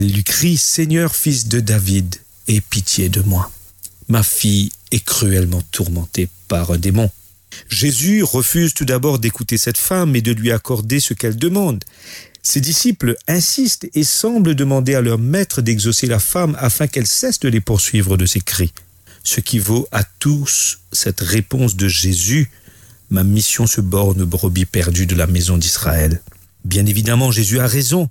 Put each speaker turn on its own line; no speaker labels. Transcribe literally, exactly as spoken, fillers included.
Il lui crie « Seigneur, fils de David, aie pitié de moi. Ma fille est cruellement tourmentée par un démon. » Jésus refuse tout d'abord d'écouter cette femme et de lui accorder ce qu'elle demande. Ses disciples insistent et semblent demander à leur maître d'exaucer la femme afin qu'elle cesse de les poursuivre de ses cris. Ce qui vaut à tous cette réponse de Jésus: « Ma mission se borne aux brebis perdues de la maison d'Israël. » Bien évidemment, Jésus a raison.